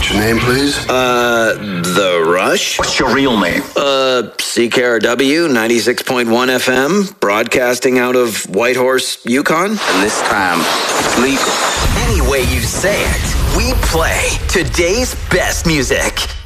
What's your name, please? The Rush? What's your real name? CKRW 96.1 FM, broadcasting out of Whitehorse, Yukon. And this time, legal. Any way you say it, we play today's best music.